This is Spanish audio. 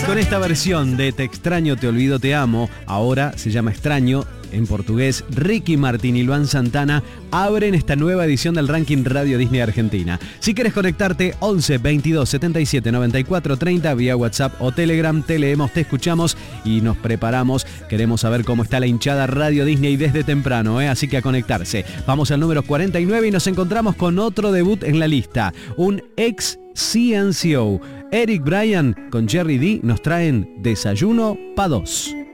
con esta versión de Te extraño, te olvido, te amo, ahora se llama Extraño, en portugués, Ricky Martin y Luan Santana abren esta nueva edición del ranking Radio Disney Argentina. Si quieres conectarte, 11 22 77 94 30 vía WhatsApp o Telegram, te leemos, te escuchamos y nos preparamos. Queremos saber cómo está la hinchada Radio Disney desde temprano, así que a conectarse. Vamos al número 49 y nos encontramos con otro debut en la lista, un ex CNCO. Eric Bryan con Jerry D nos traen Desayuno pa' dos.